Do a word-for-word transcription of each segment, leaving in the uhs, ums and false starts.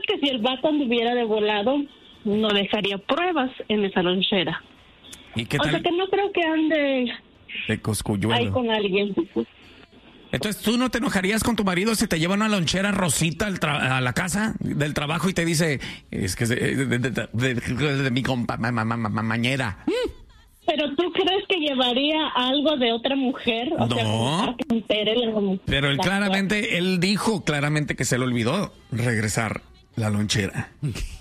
que si el vato anduviera de volado, no dejaría pruebas en esa lonchera. ¿Y qué O tal? sea que no creo que ande De coscuyuelo. ahí con alguien. Entonces, ¿tú no te enojarías con tu marido si te lleva una lonchera rosita al tra- a la casa del trabajo y te dice, es que es de, de, de, de, de- de mi compa, ma, ma, ma, ma- mañera? Pero ¿tú crees que llevaría algo de otra mujer? O No. sea, para que se entere la- Pero él la- claramente, él dijo claramente que se le olvidó regresar la lonchera.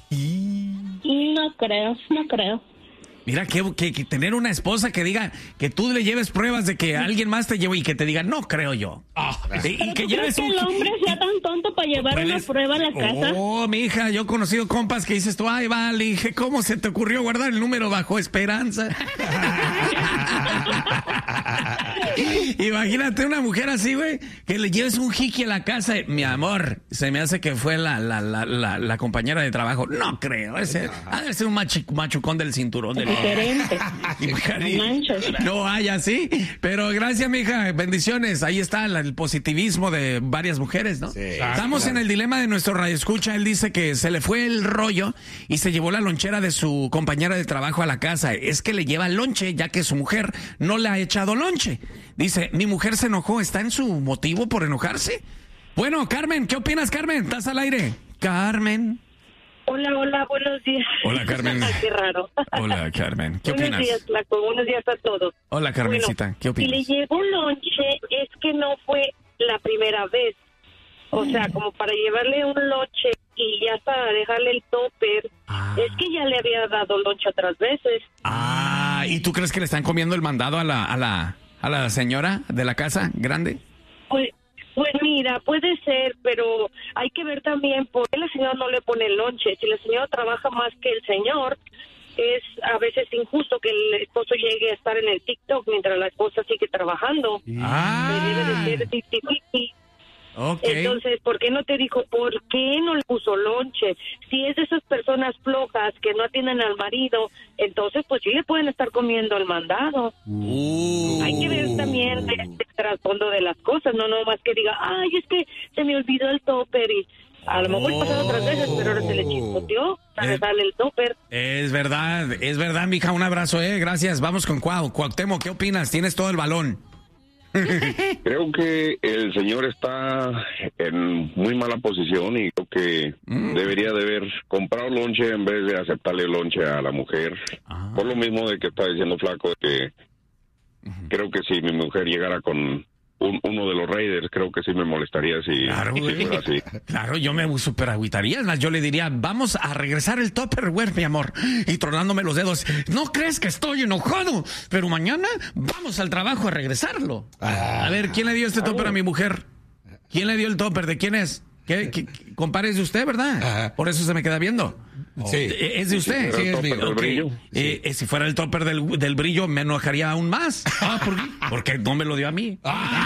No creo, no creo. Mira, que, que, que tener una esposa que diga que tú le lleves pruebas de que alguien más te llevó y que te diga, no creo yo. y, y ¿Pero que tú lleves crees que un... el hombre sea tan tonto para llevar Pues una es- prueba a la casa? Oh, mi hija, yo he conocido compas que dices tú, ay, vale, dije, ¿cómo se te ocurrió guardar el número bajo esperanza? Imagínate una mujer así, güey, que le lleves un jiqui a la casa. Mi amor, se me hace que fue la, la, la, la, la compañera de trabajo. No creo, ese ha de ser un machi- machucón del cinturón. Del... Diferente. Imagínate. No manches. No hay así, pero gracias, mija, bendiciones. Ahí está la- el positivismo de varias mujeres, ¿no? Sí. Estamos en el dilema de nuestro radioescucha. Él dice que se le fue el rollo y se llevó la lonchera de su compañera de trabajo a la casa. Es que le lleva lonche, ya que su mujer no le ha echado lonche. Dice, mi mujer se enojó. ¿Está en su motivo por enojarse? Bueno, Carmen, ¿qué opinas, Carmen? ¿Estás al aire? Carmen. Hola, hola, buenos días. Hola, Carmen. Qué raro. Hola, Carmen. ¿Qué buenos opinas? días, Flaco. Buenos días a todos. Hola, Carmencita. Bueno, ¿Qué opinas? Si le llevo lonche, es que no fue la primera vez. O sea, como para llevarle un lonche y ya para dejarle el topper, Ah. es que ya le había dado lonche otras veces. Ah, ¿y tú crees que le están comiendo el mandado a la, a la, a la señora de la casa grande? Pues, pues mira, puede ser, pero hay que ver también por qué la señora no le pone el lonche. Si la señora trabaja más que el señor, es a veces injusto que el esposo llegue a estar en el TikTok mientras la esposa sigue trabajando. Ah, Debe de ser fifty-fifty. ok. Entonces, ¿por qué no te dijo por qué no le puso lonche? Si es de esas personas flojas que no atienden al marido, entonces pues sí le pueden estar comiendo el mandado. Uh. Hay que ver también el, el trasfondo de las cosas, no nomás que diga, ay, es que se me olvidó el topper y a lo mejor pasado otras veces, pero ahora se le chispoteó, Eh. sale el topper. Es verdad, es verdad, mija, un abrazo, eh, gracias. Vamos con Cuau. Cuauhtémoc, ¿qué opinas? Tienes todo el balón. Creo que el señor está en muy mala posición y creo que Mm. debería de haber comprado lonche en vez de aceptarle lonche a la mujer. Ah. Por lo mismo de que está diciendo Flaco, que creo que si mi mujer llegara con un- uno de los Raiders, creo que sí me molestaría si, Claro, si güey. fuera así. Claro, yo me super agüitaría. Es más, yo le diría, vamos a regresar el Tupperware, mi amor. Y tronándome los dedos. No crees que estoy enojado, pero mañana vamos al trabajo a regresarlo. A ver, ¿quién le dio este topper a mi mujer? ¿Quién le dio el topper? ¿De quién es? ¿Qué, qué, qué- compadre, es de usted, verdad? Ajá. Por eso se me queda viendo. Sí. Eh, ¿Es de usted? Sí, es mío. Ok. ¿Del brillo? Eh, eh, si fuera el topper del, del brillo, me enojaría aún más. Ah, ¿por qué? Porque no me lo dio a mí.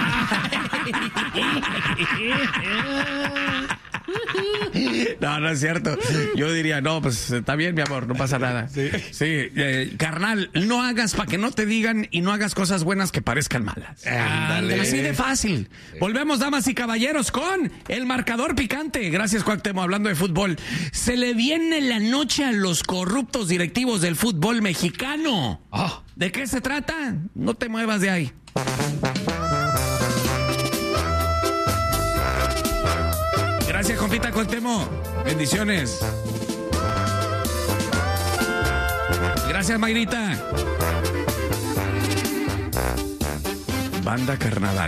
No, no es cierto. Yo diría, no, pues está bien, mi amor, no pasa nada. Sí, eh, carnal, no hagas para que no te digan y no hagas cosas buenas que parezcan malas. Ándale. Así de fácil. Volvemos, damas y caballeros, con el marcador picante. Gracias, Cuauhtémoc, hablando de fútbol. Se le viene la noche a los corruptos directivos del fútbol mexicano. Ah. ¿De qué se trata? No te muevas de ahí. Gracias, compita Cuauhtémoc. Bendiciones. Gracias, Mayrita. Banda Carnaval.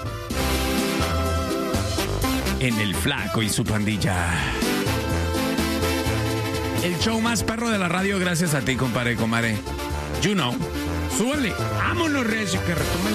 En el Flaco y su pandilla. El show más perro de la radio, gracias a ti, compadre, comadre. You know. Súbale. Vámonos, Recio, que retome